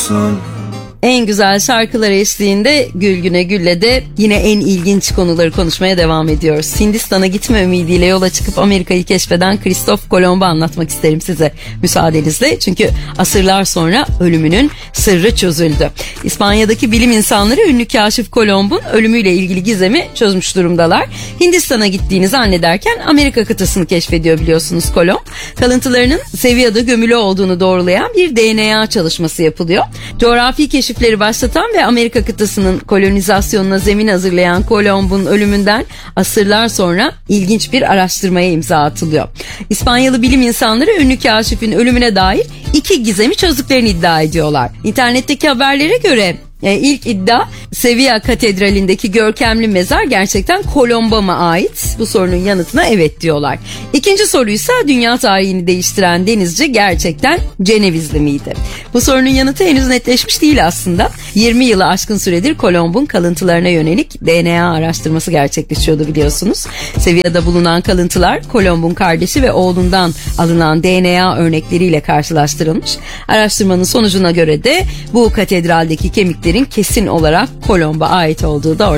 olsun. En güzel şarkılar eşliğinde Gül Güne Gül'le de yine en ilginç konuları konuşmaya devam ediyoruz. Hindistan'a gitme ümidiyle yola çıkıp Amerika'yı keşfeden Kristof Kolomb'u anlatmak isterim size müsaadenizle. Çünkü asırlar sonra ölümünün sırrı çözüldü. İspanya'daki bilim insanları ünlü kaşif Kolomb'un ölümüyle ilgili gizemi çözmüş durumdalar. Hindistan'a gittiğini zannederken Amerika kıtasını keşfediyor biliyorsunuz Kolomb. Kalıntılarının Sevilla'da gömülü olduğunu doğrulayan bir DNA çalışması yapılıyor. Coğrafi keşifleri başlatan ve Amerika kıtasının kolonizasyonuna zemin hazırlayan Kolomb'un ölümünden asırlar sonra ilginç bir araştırmaya imza atılıyor. İspanyalı bilim insanları ünlü kaşifin ölümüne dair 2 gizemi çözdüklerini iddia ediyorlar. İnternetteki haberlere göre ilk iddia Sevilla Katedrali'ndeki görkemli mezar gerçekten Kolomb'a mı ait? Bu sorunun yanıtına evet diyorlar. İkinci soruysa dünya tarihini değiştiren denizci gerçekten Cenevizli miydi? Bu sorunun yanıtı henüz netleşmiş değil aslında. 20 yılı aşkın süredir Kolomb'un kalıntılarına yönelik DNA araştırması gerçekleşiyordu biliyorsunuz. Sevilla'da bulunan kalıntılar Kolomb'un kardeşi ve oğlundan alınan DNA örnekleriyle karşılaştırılmış. Araştırmanın sonucuna göre de bu katedraldeki kemiklerin kesin olarak Kolomb'a ait olduğu da ortaya